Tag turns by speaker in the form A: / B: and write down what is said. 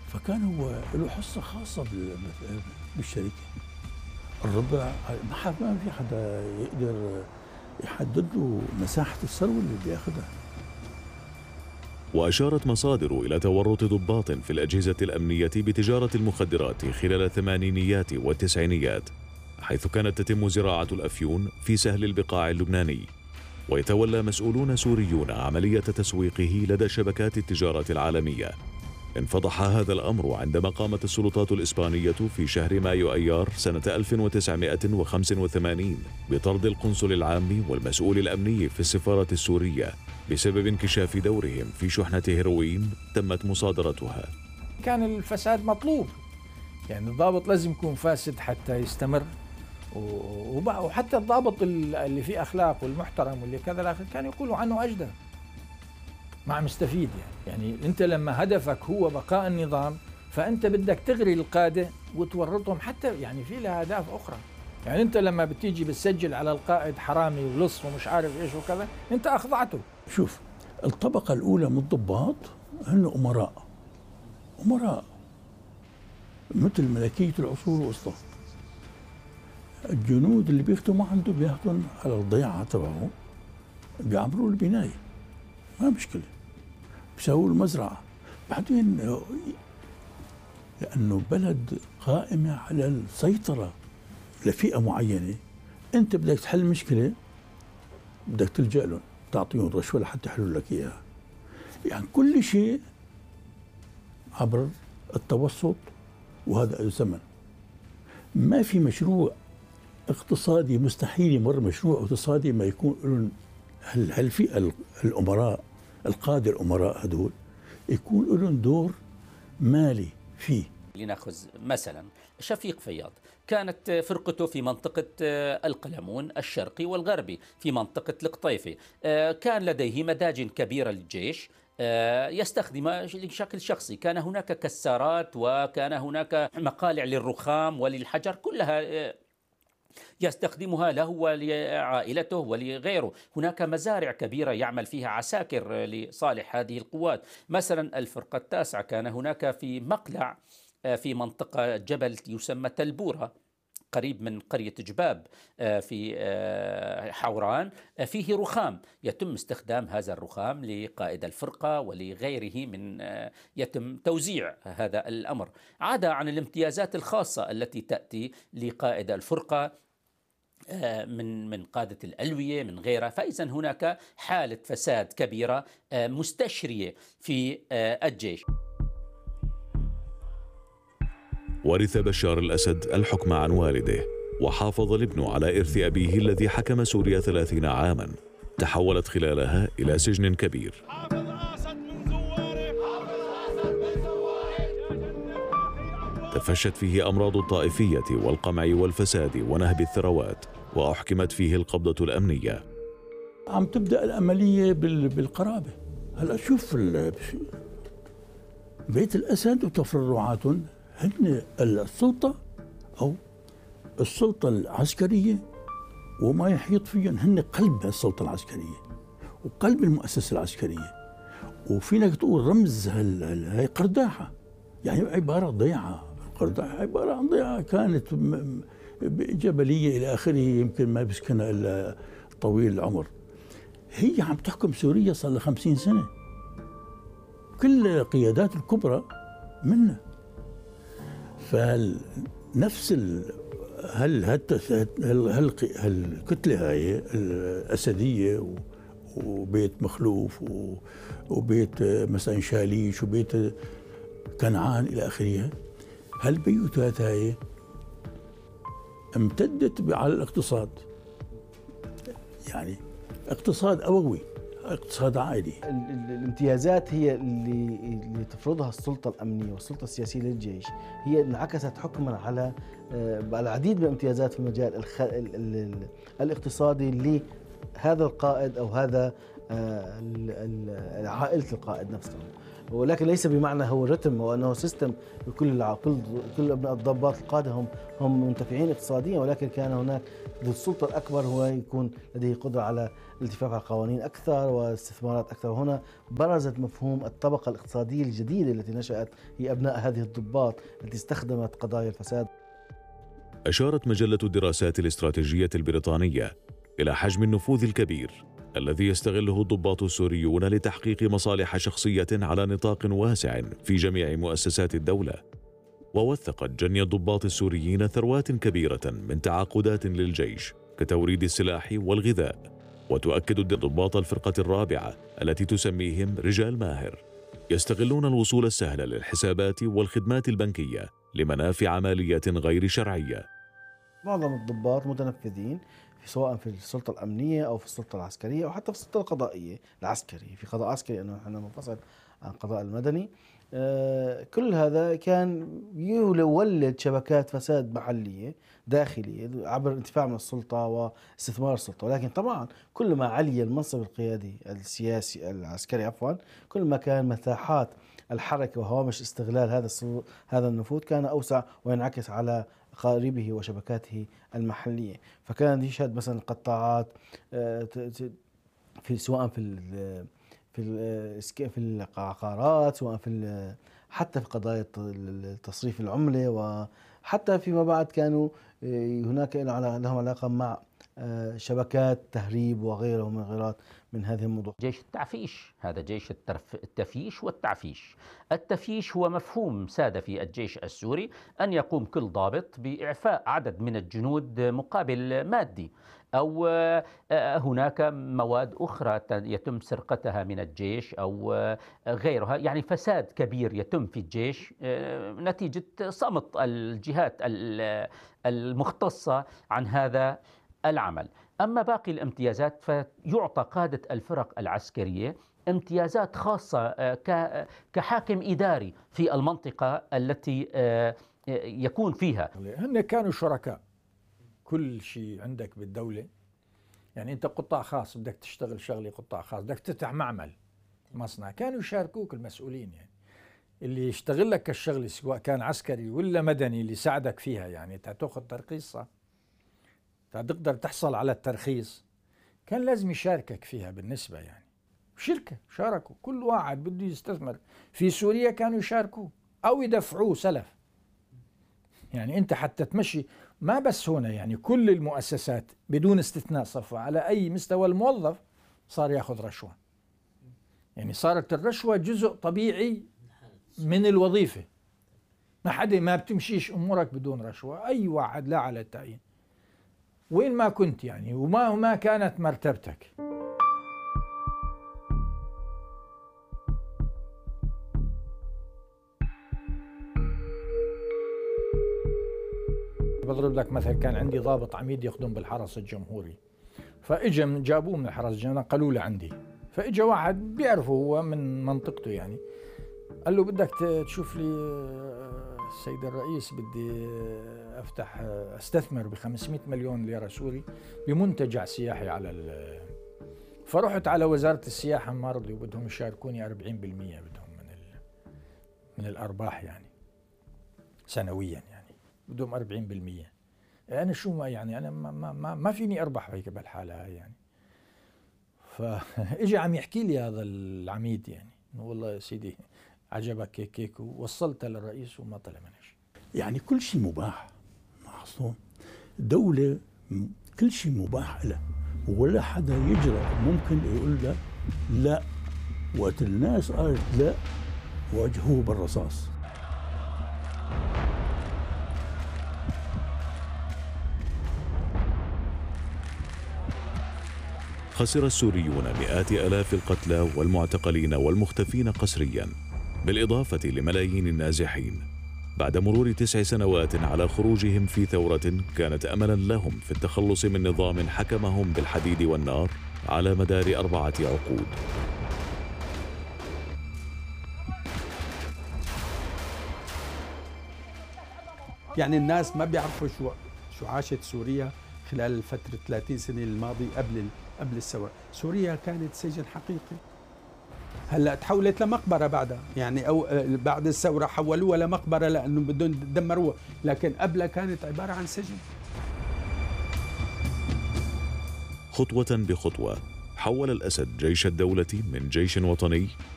A: فكان هو له حصة خاصة بالشركة. الربع ما في حدا يقدر يحدد له مساحة الثروة اللي بياخذها.
B: وأشارت مصادر إلى تورط ضباط في الأجهزة الأمنية بتجارة المخدرات خلال الثمانينيات والتسعينيات، حيث كانت تتم زراعة الأفيون في سهل البقاع اللبناني، ويتولى مسؤولون سوريون عملية تسويقه لدى شبكات التجارة العالمية. انفضح هذا الأمر عندما قامت السلطات الإسبانية في شهر مايو أيار سنة 1985 بطرد القنصل العام والمسؤول الأمني في السفارة السورية بسبب انكشاف دورهم في شحنة هيروين تمت مصادرتها.
C: كان الفساد مطلوب، يعني الضابط لازم يكون فاسد حتى يستمر، وحتى الضابط اللي فيه أخلاق والمحترم واللي كذا كان يقولوا عنه أجدى مع مستفيد. يعني أنت لما هدفك هو بقاء النظام فأنت بدك تغري القادة وتورطهم، حتى يعني في لها أهداف أخرى. يعني أنت لما بتيجي بتسجل على القائد حرامي ولص ومش عارف إيش وكذا، أنت أخضعته.
A: شوف، الطبقة الأولى من الضباط هن أمراء مثل ملكية العصور الوسطى. الجنود اللي بيخدموا عنده بياخذون على الضيعة تبعه، بيعمروا البناية، ما مشكلة، بيسووا المزرعة. بعدين لأنه بلد قائمة على السيطرة لفئة معينة، أنت بدك تحل مشكلة بدك تلجأ لهم، تعطيهم رشوة لحتى يحلوا لك إياها. يعني كل شيء عبر التوسط، وهذا الزمن. ما في مشروع اقتصادي مستحيل يمر مشروع اقتصادي ما يكون لهم هالفئة الأمراء، القادة الأمراء هدول يكون لهم دور مالي فيه.
D: لنأخذ مثلا شفيق فياض، كانت فرقته في منطقة القلمون الشرقي والغربي في منطقة القطيفة، كان لديه مداجن كبيرة للجيش يستخدمها بشكل شخصي، كان هناك كسارات وكان هناك مقالع للرخام وللحجر، كلها يستخدمها له ولعائلته ولغيره. هناك مزارع كبيرة يعمل فيها عساكر لصالح هذه القوات. مثلا الفرقة التاسعة كان هناك في مقلع في منطقة جبل يسمى تلبورة قريب من قرية جباب في حوران، فيه رخام يتم استخدام هذا الرخام لقائد الفرقة ولغيره، من يتم توزيع هذا الأمر. عدا عن الامتيازات الخاصة التي تأتي لقائد الفرقة من قادة الألوية من غيرها، فإذا هناك حالة فساد كبيرة مستشرية في الجيش.
B: ورث بشار الأسد الحكم عن والده، وحافظ الابن على إرث أبيه الذي حكم سوريا 30 عاما تحولت خلالها إلى سجن كبير. تفشت فيه أمراض الطائفية والقمع والفساد ونهب الثروات، وأحكمت فيه القبضة الأمنية.
A: عم تبدأ العملية بالقرابة. هلأ شوف بيت الأسد وتفرعاتهم هن السلطة أو السلطة العسكرية وما يحيط فيهم، هن قلب السلطة العسكرية وقلب المؤسسة العسكرية. وفينك تقول رمز هاي قرداحة، يعني عبارة ضيعة. قرداحة عبارة عن ضيعة كانت جبلية إلى آخره، يمكن ما بيسكنها إلا طويل العمر. هي عم تحكم سوريا صار لها 50 سنة، كل القيادات الكبرى منها. فنفس هالكتلة هاي الأسدية وبيت مخلوف وبيت مثلا شاليش وبيت كنعان إلى آخره، هالبيوتات هاي امتدت على الاقتصاد، يعني اقتصاد أبوي، اقتصاد عائلي.
E: الامتيازات هي اللي تفرضها السلطة الأمنية والسلطة السياسية للجيش، هي انعكست حكما على العديد من الامتيازات في المجال الاقتصادي لهذا القائد أو هذا عائلة القائد نفسه. ولكن ليس بمعنى هو رتم وأنه سيستم. كل أبناء الضباط القادة هم منتفعين اقتصاديا، ولكن كان هناك ذو السلطة الأكبر هو يكون لديه قدرة على الالتفاف على قوانين أكثر واستثمارات أكثر. هنا برزت مفهوم الطبقة الاقتصادية الجديدة التي نشأت، هي أبناء هذه الضباط التي استخدمت قضايا الفساد.
B: أشارت مجلة الدراسات الاستراتيجية البريطانية إلى حجم النفوذ الكبير الذي يستغله الضباط السوريون لتحقيق مصالح شخصية على نطاق واسع في جميع مؤسسات الدولة. ووثقت جني الضباط السوريين ثروات كبيرة من تعاقدات للجيش كتوريد السلاح والغذاء. وتؤكد ضباط الفرقة الرابعة التي تسميهم رجال ماهر يستغلون الوصول السهل للحسابات والخدمات البنكية لمنافع مالية غير شرعية.
E: معظم الضباط متنفذين سواء في السلطة الأمنية أو في السلطة العسكرية أو حتى في السلطة القضائية العسكري. في قضاء عسكري أنه نحن منفصل عن قضاء المدني. كل هذا كان يولد شبكات فساد محلية داخلية عبر الانتفاع من السلطة واستثمار السلطة. ولكن طبعا كل ما علي المنصب القيادي السياسي العسكري كل ما كان مساحات الحركة وهوامش استغلال هذا النفوذ كان أوسع وينعكس على قاربه وشبكاته المحلية. فكان يشهد مثلا قطاعات سواء في العقارات، سواء حتى في قضايا تصريف العملة، وحتى فيما بعد كانوا هناك لهم علاقة مع شبكات تهريب وغيره من غيرات من هذه الموضوع.
D: جيش التعفيش، هذا جيش التفييش والتعفيش. التفييش هو مفهوم ساد في الجيش السوري أن يقوم كل ضابط بإعفاء عدد من الجنود مقابل مادي، أو هناك مواد أخرى يتم سرقتها من الجيش أو غيرها. يعني فساد كبير يتم في الجيش نتيجة صمت الجهات المختصة عن هذا العمل. أما باقي الامتيازات فيعطى قادة الفرق العسكرية امتيازات خاصة كحاكم إداري في المنطقة التي يكون فيها.
C: هن كانوا شركاء، كل شيء عندك بالدولة. يعني أنت قطاع خاص بدك تشتغل شغلة قطاع خاص، بدك تفتح معمل مصنع، كانوا يشاركوك المسؤولين. يعني اللي يشتغل لك الشغل سواء كان عسكري ولا مدني اللي يساعدك فيها، يعني تأخذ ترخيص تقدر تحصل على الترخيص، كان لازم يشاركك فيها بالنسبة. يعني شركة شاركوا، كل واحد بده يستثمر في سوريا كانوا يشاركوه أو يدفعوه سلف. يعني أنت حتى تمشي ما بس هنا، يعني كل المؤسسات بدون استثناء صفوة على أي مستوى الموظف صار يأخذ رشوة. يعني صارت الرشوة جزء طبيعي من الوظيفة. ما بتمشيش أمورك بدون رشوة، أي واحد لا على التعيين وين ما كنت يعني وما كانت مرتبتك. بضرب لك مثل، كان عندي ضابط عميد يخدم بالحرس الجمهوري، فاجا جابوه من الحرس الجمهوري نقلوه لعندي. فاجا واحد بيعرفه هو من منطقته، يعني قال له بدك تشوف لي السيد الرئيس، بدي استثمر ب500 مليون ليرة سوري بمنتجع سياحي على فرحت على وزارة السياحة، ما رضوا، بدهم يشاركوني 40% بدهم من الأرباح، يعني سنويا، يعني بدهم 40%. أنا شو ما يعني أنا ما فيني أربح هيك بالحالة هاي يعني. فإجي عم يحكي لي هذا العميد، يعني والله يا سيدي عجبك هيك ووصلتها للرئيس وما طلع منها شيء.
A: يعني كل شيء مباح محصون، دولة كل شيء مباح لها، ولا حدا يجرأ ممكن يقول له لا. وقت الناس قالت لا واجهوه بالرصاص.
B: خسر السوريون مئات آلاف القتلى والمعتقلين والمختفين قسريا، بالإضافة لملايين النازحين، بعد مرور 9 سنوات على خروجهم في ثورة كانت أملا لهم في التخلص من نظام حكمهم بالحديد والنار على مدار 4 عقود.
F: يعني الناس ما بيعرفوا شو عاشت سوريا خلال فترة 30 سنة الماضية قبل الثورة. سوريا كانت سجن حقيقي، هلا تحولت لمقبرة بعدها، يعني أو بعد الثورة حولوها لمقبرة لأنه بدهم يدمروها، لكن قبلها كانت عبارة عن سجن.
B: خطوة بخطوة حول الأسد جيش الدولة من جيش وطني